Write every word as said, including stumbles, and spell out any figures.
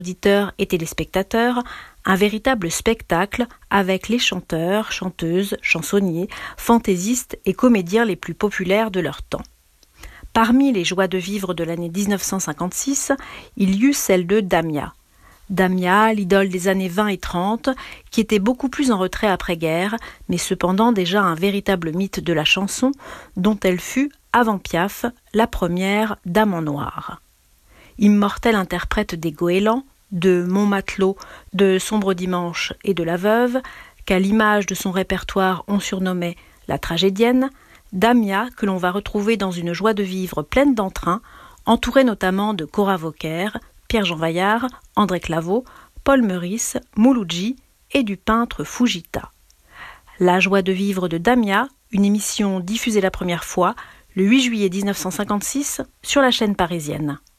auditeurs et téléspectateurs, un véritable spectacle avec les chanteurs, chanteuses, chansonniers, fantaisistes et comédiens les plus populaires de leur temps. Parmi les joies de vivre de l'année dix-neuf cent cinquante-six, il y eut celle de Damia. Damia, l'idole des années vingt et trente, qui était beaucoup plus en retrait après-guerre, mais cependant déjà un véritable mythe de la chanson, dont elle fut, avant Piaf, la première dame en noir. Immortelle interprète des goélands, de Mon matelot, de Sombre dimanche et de La veuve, qu'à l'image de son répertoire on surnommait la tragédienne, Damia, que l'on va retrouver dans une joie de vivre pleine d'entrain, entourée notamment de Cora Vauquer, Pierre-Jean Vaillard, André Claveau, Paul Meurice, Mouloudji et du peintre Fujita. La joie de vivre de Damia, une émission diffusée la première fois le huit juillet dix-neuf cent cinquante-six sur la chaîne parisienne.